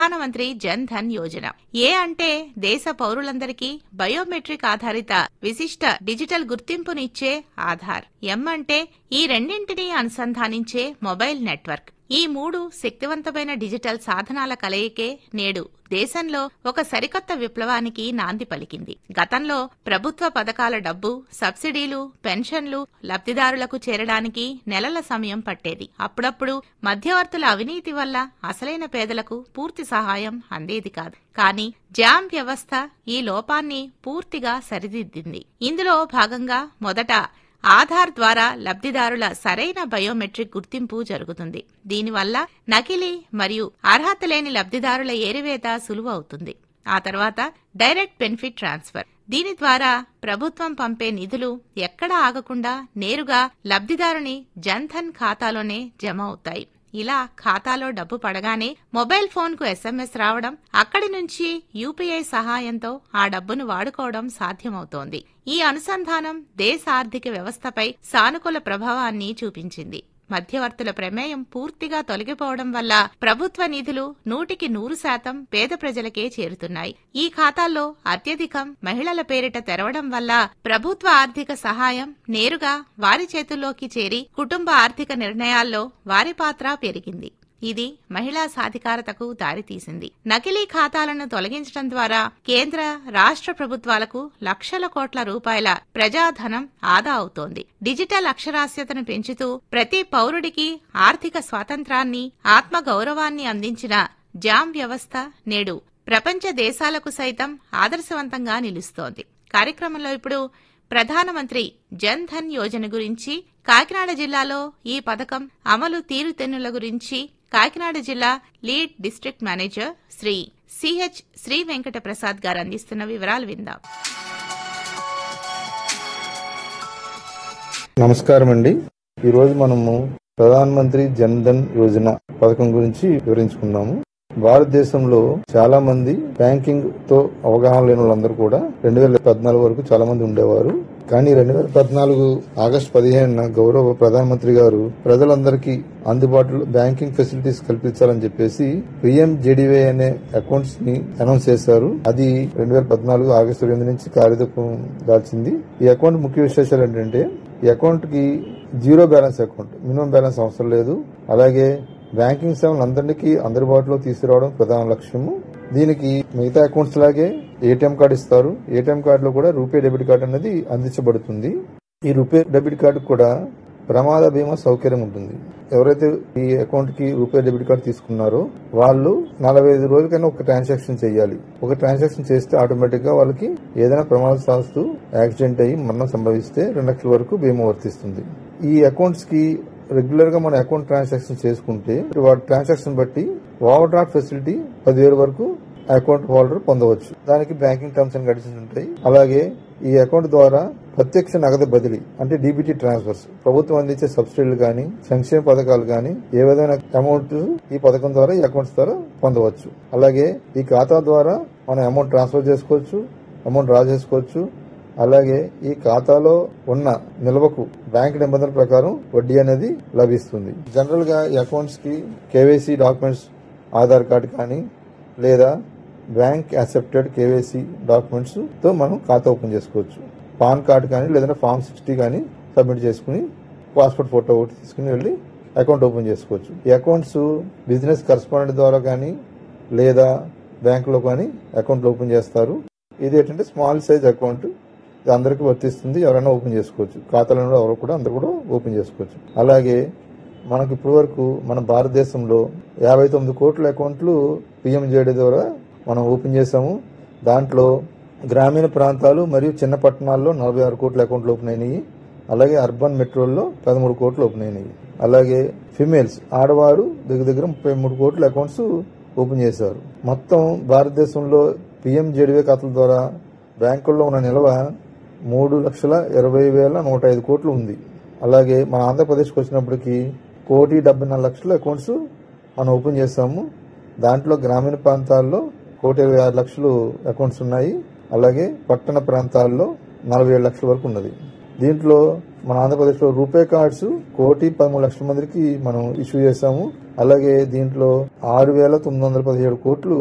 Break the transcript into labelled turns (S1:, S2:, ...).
S1: ప్రధానమంత్రి జన్ ధన్ యోజన. ఏ అంటే దేశ పౌరులందరికీ బయోమెట్రిక్ ఆధారిత విశిష్ట డిజిటల్ గుర్తింపునిచ్చే ఆధార్. ఎం అంటే ఈ రెండింటినీ అనుసంధానించే మొబైల్ నెట్వర్క్. ఈ మూడు శక్తివంతమైన డిజిటల్ సాధనాల కలయికే నేడు దేశంలో ఒక సరికొత్త విప్లవానికి నాంది పలికింది. గతంలో ప్రభుత్వ పథకాల డబ్బు, సబ్సిడీలు, పెన్షన్లు లబ్ధిదారులకు చేరడానికి నెలల సమయం పట్టేది. అప్పుడప్పుడు మధ్యవర్తుల అవినీతి వల్ల అసలైన పేదలకు పూర్తి సహాయం అందేది కాదు. కానీ జామ్ వ్యవస్థ ఈ లోపాన్ని పూర్తిగా సరిదిద్దింది. ఇందులో భాగంగా మొదట ఆధార్ ద్వారా లబ్ధిదారుల సరైన బయోమెట్రిక్ గుర్తింపు జరుగుతుంది. దీనివల్ల నకిలీ మరియు అర్హత లేని లబ్ధిదారుల ఏరివేత సులువు అవుతుంది. ఆ తర్వాత డైరెక్ట్ బెనిఫిట్ ట్రాన్స్ఫర్. దీని ద్వారా ప్రభుత్వం పంపే నిధులు ఎక్కడా ఆగకుండా నేరుగా లబ్ధిదారుని జన్ ధన్ ఖాతాలోనే జమ అవుతాయి. ఇలా ఖాతాలో డబ్బు పడగానే మొబైల్ ఫోన్కు SMS రావడం, అక్కడి నుంచి UPI సహాయంతో ఆ డబ్బును వాడుకోవడం సాధ్యమవుతోంది. ఈ అనుసంధానం దేశ ఆర్థిక వ్యవస్థపై సానుకూల ప్రభావాన్ని చూపించింది. మధ్యవర్తుల ప్రమేయం పూర్తిగా తొలగిపోవడం వల్ల ప్రభుత్వ నిధులు 100% పేద ప్రజలకే చేరుతున్నాయి. ఈ ఖాతాల్లో అత్యధికం మహిళల పేరిట తెరవడం వల్ల ప్రభుత్వ ఆర్థిక సహాయం నేరుగా వారి చేతుల్లోకి చేరి కుటుంబ ఆర్థిక నిర్ణయాల్లో వారి పాత్ర పెరిగింది. ఇది మహిళా సాధికారతకు దారితీసింది. నకిలీ ఖాతాలను తొలగించడం ద్వారా కేంద్ర, రాష్ట్ర ప్రభుత్వాలకు లక్షల కోట్ల రూపాయల ప్రజాధనం ఆదా అవుతోంది. డిజిటల్ అక్షరాస్యతను పెంచుతూ ప్రతి పౌరుడికి ఆర్థిక స్వాతంత్రాన్ని, ఆత్మగౌరవాన్ని అందించిన జామ్ వ్యవస్థ నేడు ప్రపంచ దేశాలకు సైతం ఆదర్శవంతంగా నిలుస్తోంది. కార్యక్రమంలో ఇప్పుడు ప్రధానమంత్రి జన్ ధన్ యోజన గురించి, కాకినాడ జిల్లాలో ఈ పథకం అమలు తీరుతెన్నుల గురించి కాకినాడ జిల్లా lead district manager Shri CH Shri Venkata Prasad గారు అందిస్తున్న వివరాలు విందాం.
S2: నమస్కారం అండి. ఈరోజు మనము ప్రధానమంత్రి జన్ ధన్ యోజన పథకం గురించి వివరించుకుందాము. భారతదేశంలో చాలా మంది బ్యాంకింగ్ తో అవగాహన లేని వాళ్ళందరూ కూడా 2014 వరకు చాలా మంది ఉండేవారు. కానీ 2014 ఆగస్టు 15న గౌరవ ప్రధానమంత్రి గారు ప్రజలందరికీ అందుబాటులో బ్యాంకింగ్ ఫెసిలిటీస్ కల్పించాలని చెప్పేసి PMJDY అనే అకౌంట్స్ ని అనౌన్స్ చేశారు. అది 2014 ఆగస్టు 2 నుంచి కార్యరూపం దాల్చింది. ఈ అకౌంట్ ముఖ్య విశేషాలు ఏంటంటే, ఈ అకౌంట్ కి zero balance account, minimum balance అవసరం లేదు. అలాగే బ్యాంకింగ్ సేవలు అందరికీ అందుబాటులో తీసుకురావడం ప్రధాన లక్ష్యము. దీనికి మిగతా అకౌంట్స్ లాగే ATM కార్డు ఇస్తారు. ATM కార్డులో కూడా రూపే డెబిట్ కార్డు అనేది అందించబడుతుంది. ఈ రూపే డెబిట్ కార్డు కూడా ప్రమాద బీమా సౌకర్యం ఉంటుంది. ఎవరైతే ఈ అకౌంట్ కి రూపే డెబిట్ కార్డు తీసుకున్నారో వాళ్ళు 45 రోజులకైనా ఒక ట్రాన్సాక్షన్ చేయాలి. ఒక ట్రాన్సాక్షన్ చేస్తే ఆటోమేటిక్ గా వాళ్ళకి ఏదైనా ప్రమాదవశాత్తు యాక్సిడెంట్ అయ్యి మరణం సంభవిస్తే 2 లక్షల వరకు బీమా వర్తిస్తుంది. ఈ అకౌంట్స్ కి రెగ్యులర్ గా మన అకౌంట్ ట్రాన్సాక్షన్ చేసుకుంటే వాటి ట్రాన్సాక్షన్ బట్టి ఓవర్ డ్రాఫ్ట్ ఫెసిలిటీ 10,000 వరకు అకౌంట్ హోల్డర్ పొందవచ్చు. దానికి బ్యాంకింగ్ టర్మ్స్ అండ్ కండిషన్స్ ఉంటాయి. అలాగే ఈ అకౌంట్ ద్వారా ప్రత్యక్ష నగదు బదిలీ అంటే DBT ట్రాన్స్ఫర్స్, ప్రభుత్వం అందించే సబ్సిడీలు గానీ, సంక్షేమ పథకాలు గానీ ఏ విధమైన అమౌంట్ ఈ పథకం ద్వారా, ఈ అకౌంట్స్ ద్వారా పొందవచ్చు. అలాగే ఈ ఖాతా ద్వారా మనం అమౌంట్ ట్రాన్స్ఫర్ చేసుకోవచ్చు, అమౌంట్ డ్రా చేసుకోవచ్చు. అలాగే ఈ ఖాతాలో ఉన్న నిల్వకు బ్యాంక్ నిబంధనల ప్రకారం వడ్డీ అనేది లభిస్తుంది. జనరల్ గా ఈ అకౌంట్స్ కి KYC డాక్యుమెంట్స్, ఆధార్ కార్డు కానీ లేదా బ్యాంక్ యాక్సెప్టెడ్ KYC డాక్యుమెంట్స్ తో మనం ఖాతా ఓపెన్ చేసుకోవచ్చు. పాన్ కార్డు కానీ లేదా ఫామ్ 60 కానీ సబ్మిట్ చేసుకుని పాస్పోర్ట్ ఫోటో ఒకటి తీసుకుని వెళ్ళి అకౌంట్ ఓపెన్ చేసుకోవచ్చు. ఈ అకౌంట్స్ బిజినెస్ కరెస్పాండెంట్ ద్వారా కానీ లేదా బ్యాంకులో కానీ అకౌంట్ ఓపెన్ చేస్తారు. ఇది ఏంటంటే స్మాల్ సైజ్ అకౌంట్, ఇది అందరికీ వర్తిస్తుంది. ఎవరైనా ఓపెన్ చేసుకోవచ్చు. ఖాతాలను ఎవరు కూడా అందరూ కూడా ఓపెన్ చేసుకోవచ్చు. అలాగే మనకు ఇప్పటి వరకు మన భారతదేశంలో 59 కోట్ల అకౌంట్లు PMJDY ద్వారా మనం ఓపెన్ చేశాము. దాంట్లో గ్రామీణ ప్రాంతాలు మరియు చిన్న పట్టణాల్లో 46 కోట్ల అకౌంట్లు ఓపెన్ అయినాయి. అలాగే అర్బన్ మెట్రోల్లో 13 కోట్లు ఓపెన్ అయినాయి. అలాగే ఫిమేల్స్, ఆడవారు దగ్గర 33 కోట్ల అకౌంట్స్ ఓపెన్ చేశారు. మొత్తం భారతదేశంలో PMJDY ఖాతాల ద్వారా బ్యాంకుల్లో ఉన్న నిల్వ 3,20,105 కోట్లు ఉంది. అలాగే మన ఆంధ్రప్రదేశ్కి వచ్చినప్పటికీ 1,74,00,000 అకౌంట్స్ మనం ఓపెన్ చేశాము. దాంట్లో గ్రామీణ ప్రాంతాల్లో 1,26,00,000 అకౌంట్స్ ఉన్నాయి. అలాగే పట్టణ ప్రాంతాల్లో 47 లక్షల వరకు ఉన్నది. దీంట్లో మన ఆంధ్రప్రదేశ్ లో రూపే కార్డ్స్ 1,13,00,000 మందికి మనం ఇష్యూ చేశాము. అలాగే దీంట్లో 6,917 కోట్లు